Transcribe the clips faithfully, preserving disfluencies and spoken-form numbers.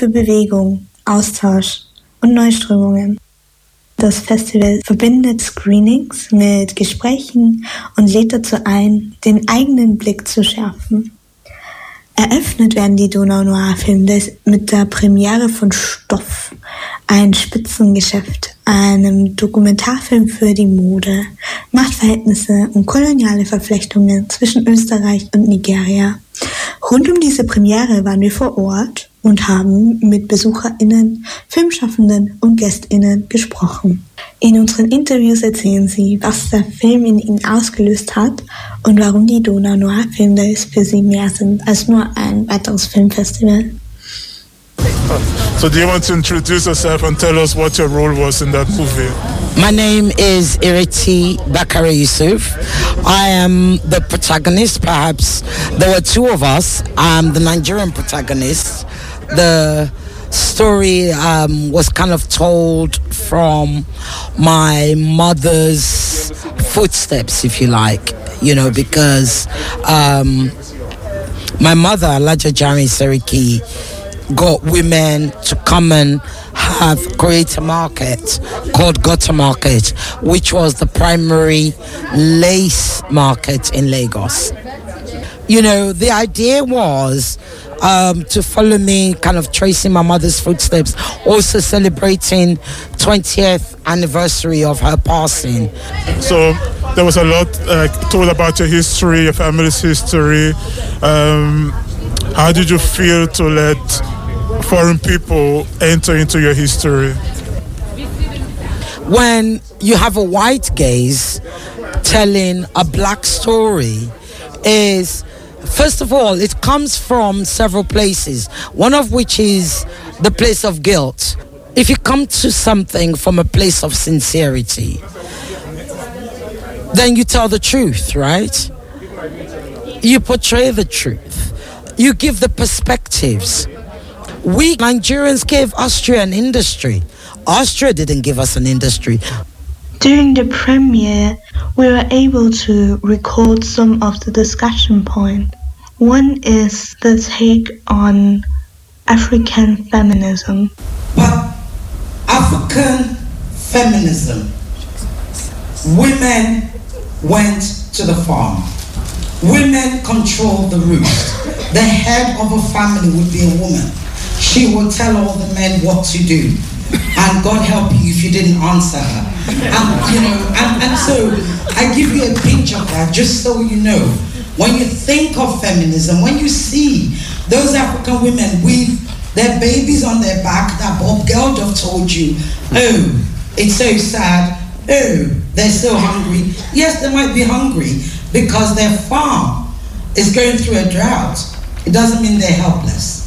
für Bewegung, Austausch und Neuströmungen. Das Festival verbindet Screenings mit Gesprächen und lädt dazu ein, den eigenen Blick zu schärfen. Eröffnet werden die Donau Noir Film Days mit der Premiere von Stoff, ein Spitzengeschäft, einem Dokumentarfilm für die Mode, Machtverhältnisse und koloniale Verflechtungen zwischen Österreich und Nigeria. Rund um diese Premiere waren wir vor Ort und haben mit BesucherInnen, Filmschaffenden und GästInnen gesprochen. In unseren Interviews erzählen sie, was der Film in ihnen ausgelöst hat und warum die Donau Noir Film Days für sie mehr sind als nur ein weiteres Filmfestival. So do you want to introduce yourself and tell us what your role was in that movie? My name is Ireti Bakare Yusuf. I am the protagonist, perhaps. There were two of us. I'm the Nigerian protagonist. The story um, was kind of told from my mother's footsteps, if you like, you know, because um, my mother, Alaja Jari Seriki, got women to come and have create a market called Gota Market, which was the primary lace market in Lagos. You know, the idea was um, to follow me, kind of tracing my mother's footsteps, also celebrating twentieth anniversary of her passing. So there was a lot uh, told about your history, your family's history. Um, how did you feel to let foreign people enter into your history? When you have a white gaze telling a black story, is first of all, it comes from several places, one of which is the place of guilt. If you come to something from a place of sincerity, then you tell the truth, right? You portray the truth. You give the perspectives. We Nigerians gave Austria an industry. Austria didn't give us an industry. During the premiere, we were able to record some of the discussion points. One is the take on African feminism. But African feminism, women went to the farm. Women controlled the roost. The head of a family would be a woman. She would tell all the men what to do. And God help you if you didn't answer her. And, you know, and, and so I give you a pinch of that just so you know. When you think of feminism, when you see those African women with their babies on their back that Bob Geldof told you, oh, it's so sad, oh, they're so hungry. Yes, they might be hungry because their farm is going through a drought. It doesn't mean they're helpless.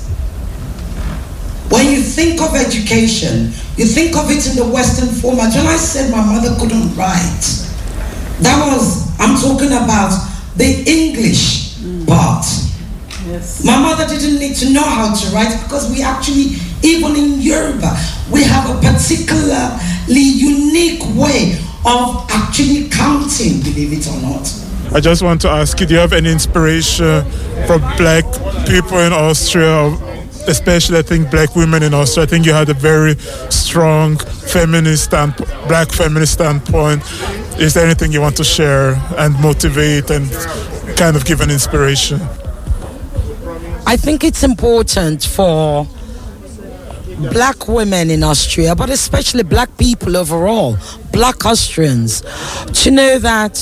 When you think of education, you think of it in the Western format. When I said my mother couldn't write, that was, I'm talking about the English part. Yes. My mother didn't need to know how to write because we actually, even in Yoruba, we have a particularly unique way of actually counting, believe it or not. I just want to ask you, do you have any inspiration from black people in Austria, especially I think black women in Austria? I think you had a very strong feminist standpoint, black feminist standpoint. Is there anything you want to share and motivate and kind of give an inspiration? I think it's important for black women in Austria, but especially black people overall, black Austrians, to know that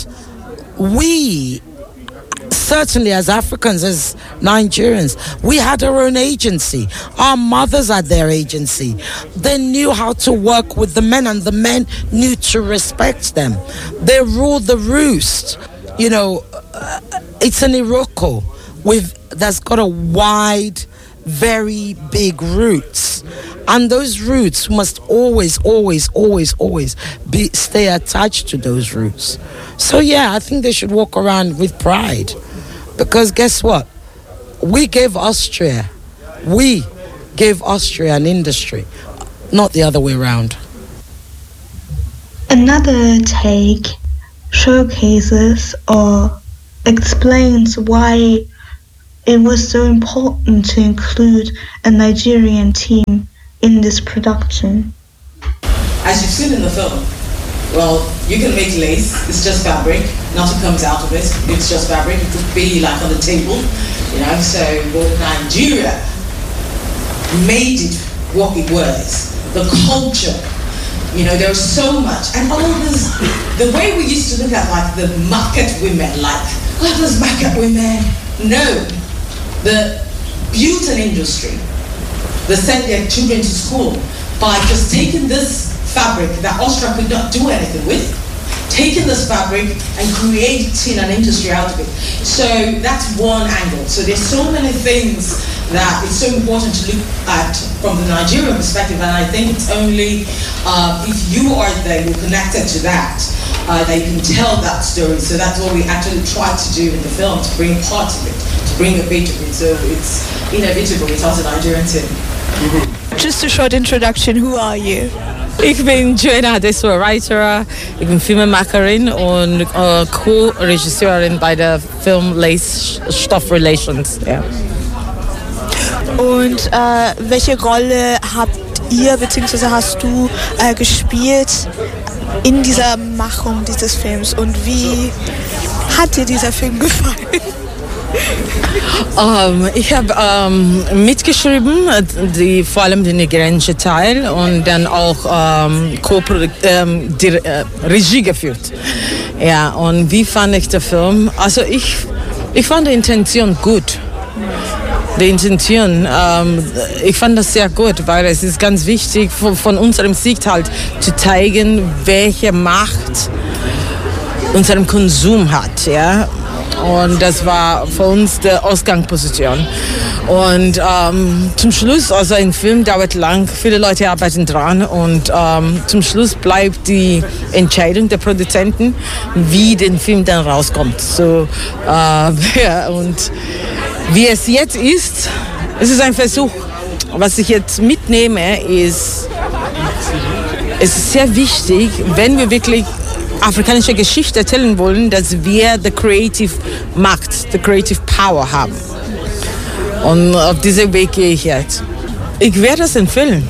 we, certainly as Africans, as Nigerians, we had our own agency. Our mothers had their agency. They knew how to work with the men, and the men knew to respect them. They ruled the roost. You know, uh, it's an Iroko with that's got a wide, very big roots. And those roots must always, always, always, always be stay attached to those roots. So yeah, I think they should walk around with pride. Because guess what? We gave Austria, we gave Austria an industry, not the other way around. Another take showcases or explains why it was so important to include a Nigerian team in this production? As you've seen in the film, well, you can make lace, it's just fabric, nothing comes out of it, it's just fabric, it could be like on the table, you know, so but Nigeria made it what it was, the culture, you know, there was so much, and all this, the way we used to look at like the market women, like, oh, those market women, no, the beauty industry, they sent their children to school by just taking this fabric that Austria could not do anything with, taking this fabric and creating an industry out of it. So that's one angle. So there's so many things that it's so important to look at from the Nigerian perspective, and I think it's only uh, if you are there, you're connected to that, uh, that you can tell that story. So that's what we actually try to do in the film, to bring part of it, to bring a bit of it. So it's inevitable, it's also Nigerian team. Mm-hmm. Just a short introduction, who are you? Ich bin Joanna Adesuwa Writer, ich bin Filmemacherin und äh, Co-Regisseurin bei der Film Lace Stoff Relations. Ja. Und äh, welche Rolle habt ihr bzw. hast du äh, gespielt in dieser Machung dieses Films und wie hat dir dieser Film gefallen? Um, ich habe um, mitgeschrieben, die, vor allem den nigerianischen Teil und dann auch um, ähm, die äh, Regie geführt. Ja, und wie fand ich den Film? Also ich, ich fand die Intention gut. Die Intention, ähm, ich fand das sehr gut, weil es ist ganz wichtig von, von unserem Sicht halt zu zeigen, welche Macht unserem Konsum hat, ja. Und das war für uns die Ausgangsposition. Und ähm, zum Schluss, also ein Film dauert lang, viele Leute arbeiten dran und ähm, zum Schluss bleibt die Entscheidung der Produzenten, wie der Film dann rauskommt. So, äh, ja, und wie es jetzt ist, es ist ein Versuch. Was ich jetzt mitnehme, ist, es ist sehr wichtig, wenn wir wirklich afrikanische Geschichte erzählen wollen, dass wir die Creative Macht, die Creative Power haben. Und auf diesem Weg gehe ich jetzt. Ich werde es empfehlen.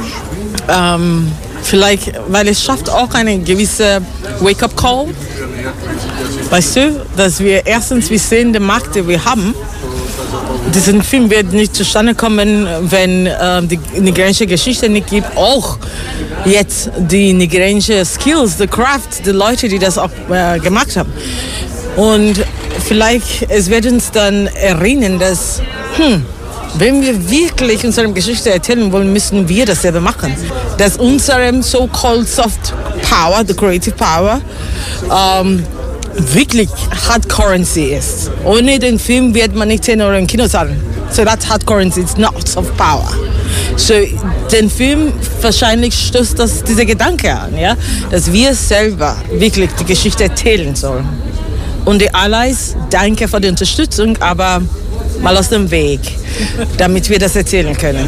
Ähm, vielleicht, weil es schafft auch einen gewissen Wake-up-Call. Weißt du, dass wir erstens, wir sehen die Macht, die wir haben. Diesen Film wird nicht zustande kommen, wenn äh, die nigerianische Geschichte nicht gibt. Auch jetzt die nigerianische Skills, the Craft, die Leute, die das auch äh, gemacht haben. Und vielleicht es wird uns dann erinnern, dass hm, wenn wir wirklich unsere Geschichte erzählen wollen, müssen wir das selber machen. Dass unserem so-called Soft Power, the Creative Power, ähm, wirklich Hard Currency ist. Ohne den Film wird man nicht zehn Euro im Kino zahlen. So that's Hard Currency, it's not Soft Power. So den Film wahrscheinlich stößt das dieser Gedanke an, ja, dass wir selber wirklich die Geschichte erzählen sollen. Und die Allies, danke für die Unterstützung, aber mal aus dem Weg, damit wir das erzählen können.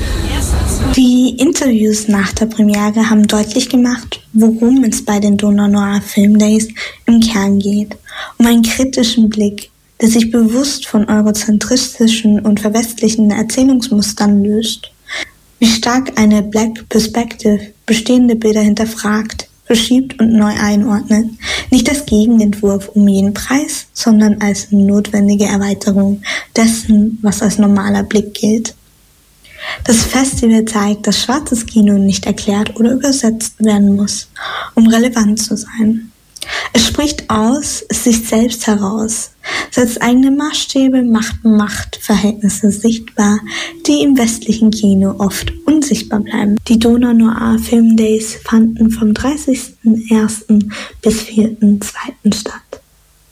Die Interviews nach der Premiere haben deutlich gemacht, worum es bei den Donau Noir Film Days im Kern geht. Um einen kritischen Blick, der sich bewusst von eurozentristischen und verwestlichen Erzählungsmustern löst. Wie stark eine Black Perspective bestehende Bilder hinterfragt, verschiebt und neu einordnet. Nicht als Gegenentwurf um jeden Preis, sondern als notwendige Erweiterung dessen, was als normaler Blick gilt. Das Festival zeigt, dass schwarzes Kino nicht erklärt oder übersetzt werden muss, um relevant zu sein. Es spricht aus sich selbst heraus, setzt eigene Maßstäbe, macht Machtverhältnisse sichtbar, die im westlichen Kino oft unsichtbar bleiben. Die Donau Noir Film Days fanden vom dreißigsten ersten bis vierten zweiten statt.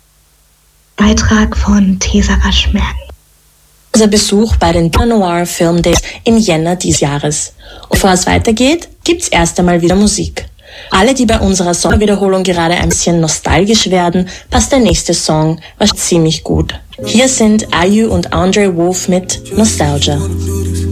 Beitrag von Tesara Schmerz. Unser Besuch bei den Donau Noir Film Days im Jänner dieses Jahres. Und bevor es weitergeht, gibt's erst einmal wieder Musik. Alle, die bei unserer Sommerwiederholung gerade ein bisschen nostalgisch werden, passt der nächste Song wahrscheinlich ziemlich gut. Hier sind I U und Andre Wolf mit Nostalgia.